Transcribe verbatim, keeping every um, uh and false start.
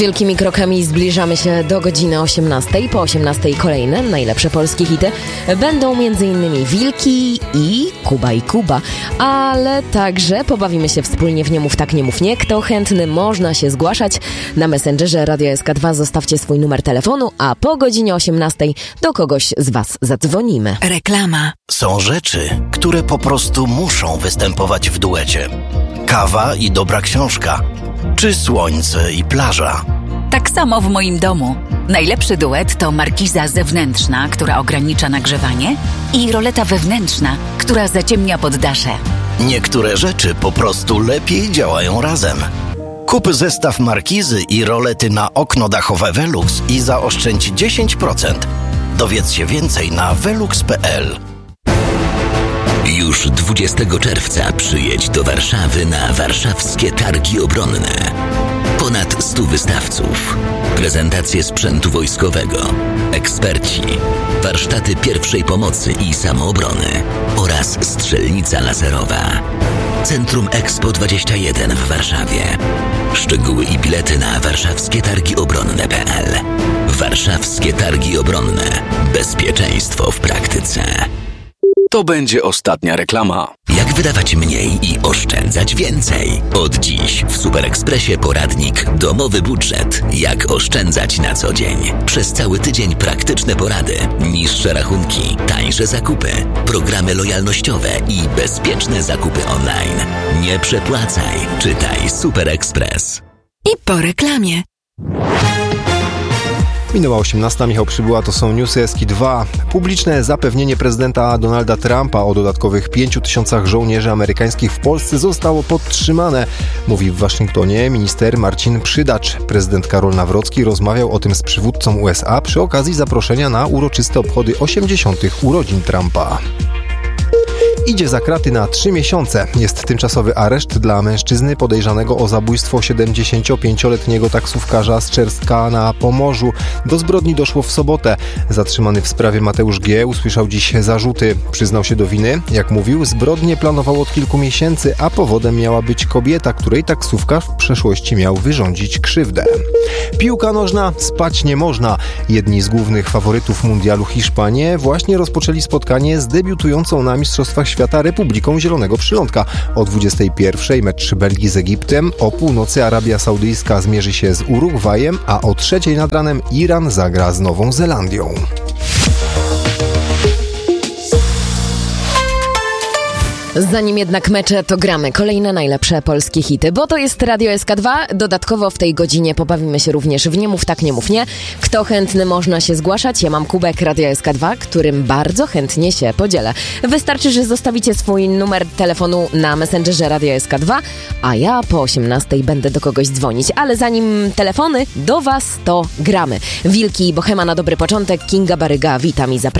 Wielkimi krokami zbliżamy się do godziny osiemnastej. Po osiemnastej kolejne najlepsze polskie hity będą m.in. Wilki i Kuba i Kuba, ale także pobawimy się wspólnie w Nie mów tak, nie mów nie. Kto chętny, można się zgłaszać na Messengerze Radio S K dwa. Zostawcie swój numer telefonu, a po godzinie osiemnastej do kogoś z Was zadzwonimy. Reklama. Są rzeczy, które po prostu muszą występować w duecie. Kawa i dobra książka, czy słońce i plaża. Tak samo w moim domu. Najlepszy duet to markiza zewnętrzna, która ogranicza nagrzewanie, i roleta wewnętrzna, która zaciemnia poddasze. Niektóre rzeczy po prostu lepiej działają razem. Kup zestaw markizy i rolety na okno dachowe Velux i zaoszczędź dziesięć procent. Dowiedz się więcej na velux kropka p l. Już dwudziestego czerwca przyjedź do Warszawy na warszawskie targi obronne. Ponad stu wystawców, prezentacje sprzętu wojskowego, eksperci, warsztaty pierwszej pomocy i samoobrony oraz strzelnica laserowa. Centrum Expo dwadzieścia jeden w Warszawie. Szczegóły i bilety na warszawskie targi obronne kropka p l. Warszawskie targi obronne. Bezpieczeństwo w praktyce. To będzie ostatnia reklama. Jak wydawać mniej i oszczędzać więcej? Od dziś w Super Expressie poradnik Domowy budżet. Jak oszczędzać na co dzień? Przez cały tydzień praktyczne porady, niższe rachunki, tańsze zakupy, programy lojalnościowe i bezpieczne zakupy online. Nie przepłacaj. Czytaj Super Express. I po reklamie. Minęła osiemnasta, Michał Przybyła, to są newsy S K dwa. Publiczne zapewnienie prezydenta Donalda Trumpa o dodatkowych pięciu tysiącach żołnierzy amerykańskich w Polsce zostało podtrzymane, mówi w Waszyngtonie minister Marcin Przydacz. Prezydent Karol Nawrocki rozmawiał o tym z przywódcą U S A przy okazji zaproszenia na uroczyste obchody osiemdziesiątych urodzin Trumpa. Idzie za kraty na trzy miesiące. Jest tymczasowy areszt dla mężczyzny podejrzanego o zabójstwo siedemdziesięciopięcioletniego taksówkarza z Czerska na Pomorzu. Do zbrodni doszło w sobotę. Zatrzymany w sprawie Mateusz G. usłyszał dziś zarzuty. Przyznał się do winy. Jak mówił, zbrodnię planował od kilku miesięcy, a powodem miała być kobieta, której taksówkarz w przeszłości miał wyrządzić krzywdę. Piłka nożna, spać nie można. Jedni z głównych faworytów mundialu, Hiszpanie, właśnie rozpoczęli spotkanie z debiutującą na Mistrzostwach Świata Republiką Zielonego Przylądka. O dwudziestej pierwszej mecz Belgii z Egiptem, o północy Arabia Saudyjska zmierzy się z Urugwajem, a o trzeciej nad ranem Iran zagra z Nową Zelandią. Zanim jednak mecze, to gramy kolejne najlepsze polskie hity, bo to jest Radio S K dwa. Dodatkowo w tej godzinie pobawimy się również w Nie mów tak, nie mów nie. Kto chętny, można się zgłaszać. Ja mam kubek Radio S K dwa, którym bardzo chętnie się podzielę. Wystarczy, że zostawicie swój numer telefonu na Messengerze Radio S K dwa, a ja po osiemnastej będę do kogoś dzwonić. Ale zanim telefony do Was, to gramy. Wilki i Bohema na dobry początek. Kinga Baryga, witam i zapraszam.